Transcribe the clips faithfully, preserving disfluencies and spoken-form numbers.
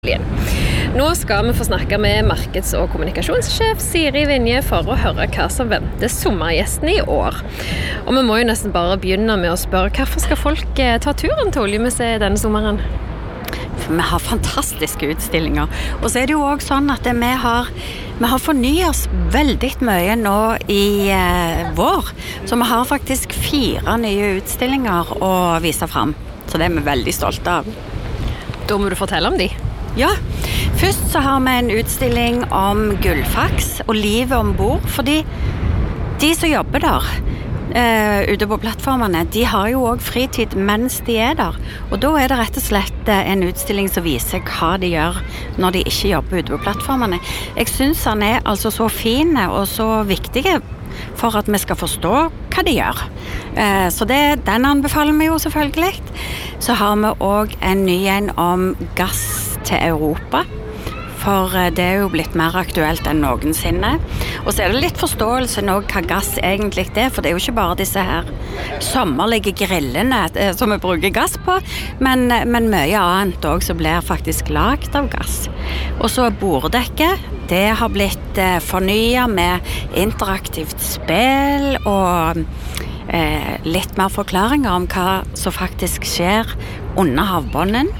Nå skal vi få snakke med markeds- og kommunikasjonssjef Siri Vinje for å høre hva som venter sommergjestene i år. Og vi må jo nesten bare begynne med å spørre, hvorfor skal folk ta turen til Oljemuseet denne sommeren? For vi har fantastiske utstillinger. Og så er det jo også sånn at vi har, vi har fornyet oss veldig mye nå i eh, vår. Så vi har faktisk fire nye utstillinger å vise frem. Så det er vi veldig stolte av. Da må du fortelle om de. Ja, først så har vi en utstilling om gullfaks og livet ombord, fordi de som jobber der eh, ute på plattformene, de har jo også fritid mens de er der, og da er det rett og slett en utstilling som viser hva de gjør når de ikke jobber ute på plattformene. Jeg synes han er altså så fin og så viktig for at vi skal forstå hva de gjør. Eh, så det, den anbefaler vi jo selvfølgelig. Så har vi også en ny en om gass til Europa, for det er jo blitt mer aktuelt enn noensinne. Og så er det litt forståelse nå hva gass egentlig er, for det er jo ikke bare disse her sommerlige grillene som vi bruker gass på, men, men mye annet også som blir faktisk lagt av gass. Og så borddekket, det har blitt eh, fornyet med interaktivt spill og eh, litt mer forklaringer om hva som faktisk skjer under havbunnen.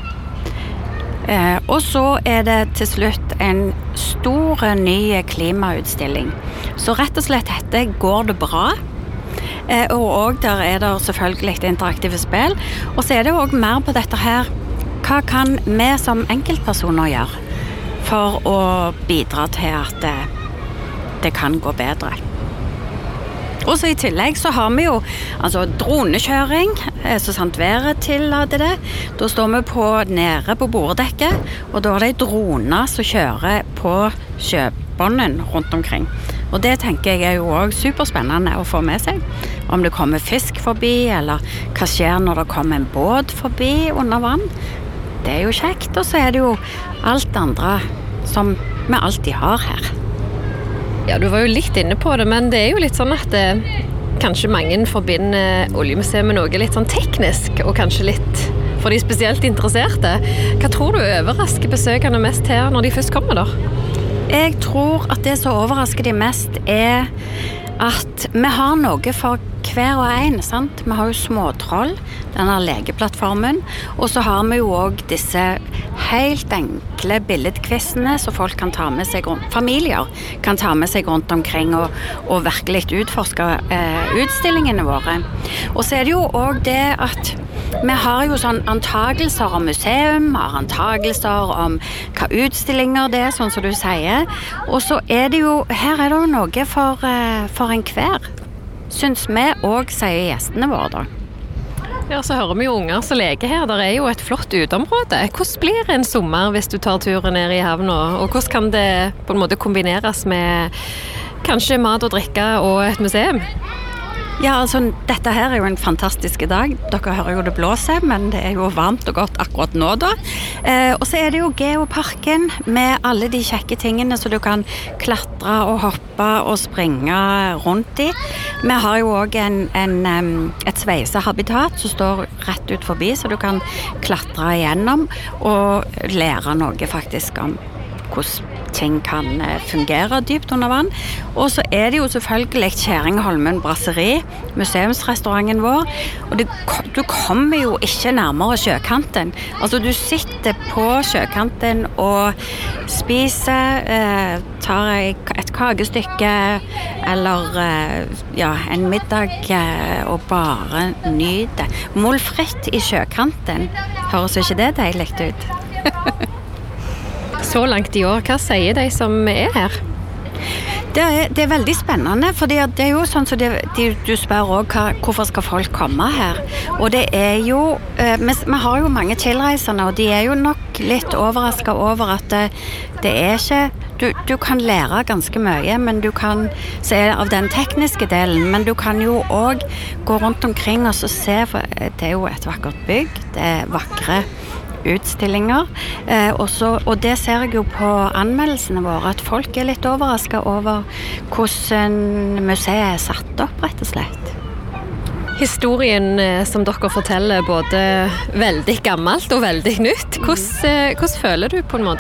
Eh, og så er det til slutt en stor ny klimautstilling. Så rett og slett dette går det bra. Eh, og også der er det selvfølgelig litt interaktive spill. Og så er det også mer på dette her. Hva kan vi som enkeltpersoner gjøre for å bidra til at det, det kan gå bedre? Og så i tillegg så har vi jo altså dronekjøring, så sant været tillater det. Da står vi på, nede på borddekket, og da er det droner som kjører på sjøbunnen rundt omkring. Og det tenker jeg er jo også superspennende å få med seg. Om det kommer fisk forbi, eller hva skjer når det kommer en båt forbi under vann. Det er jo kjekt, og så er det jo alt andre som vi alltid har her. Ja, du var jo litt inne på det, men det er jo litt sånn at det, kanskje mange forbinder Oljemuseet med noe litt sånn teknisk, og kanskje litt for de spesielt interesserte. Hva tror du overrasker besøkende mest her når de først kommer da? Jeg tror at det som overrasker de mest er at vi har noe for hver og en, sant? Vi har jo småtroll, denne legeplattformen, og så har vi jo også disse helt enkle billedkvistene som folk kan ta med seg rundt, familier kan ta med seg rundt omkring og, og virkelig utforske eh, utstillingene våre. Og så er det jo også det at vi har jo sånn antagelser om museum, har antagelser om hva utstillinger det er, sånn som du sier, og så er det jo, her er det jo noe for, eh, for en hver. Syns vi også, sier gjestene våre da. Ja, så hører vi jo unger som leker her. Der er jo et flott uteområde. Hvordan blir en sommer hvis du tar turen ned i havna? Og hvordan kan det på en måte kombineres med kanskje mat og drikke og et museum? Ja, altså, dette her er jo en fantastisk dag. Dere hører jo det blåse, men det er jo varmt og godt akkurat nå da. Eh, og så er det jo Geoparken med alle de kjekke tingene så du kan klatre og hoppe og springe rundt i. Vi har jo også en, en, et sveisehabitat som står rett ut forbi, så du kan klatre igjennom og lære noe faktisk om hvordan ting kan fungere dypt under vann. Og så er det jo selvfølgelig Kjerringholmen Brasseri, museumsrestauranten vår, og det, du kommer jo ikke nærmere sjøkanten. Altså du sitter på sjøkanten og spiser, eh, tar et kakestykke eller eh, ja, en middag eh, og bare nyter. Målfritt i sjøkanten, høres ikke det deilig ut? Så langt i år, hva sier de som er her? Det er, det er veldig spennende, for det er jo sånn som det, de, du spør også, hva, hvorfor skal folk komme her? Og det er jo, eh, vi, vi har jo mange tilreisende, og de er jo nok litt overrasket over at det, det er ikke, du, du kan lære ganske mye, men du kan se av den tekniske delen, men du kan jo også gå rundt omkring og så se, for det er jo et vakkert bygg, det er vakre utstillinger, eh, også, og det ser jeg jo på anmeldelsene våre, at folk er litt overrasket over hvordan museet er satt opp, rett og slett. historien eh, som dere forteller både veldig gammelt og veldig nytt. Hvordan, eh, hvordan føler du på en måte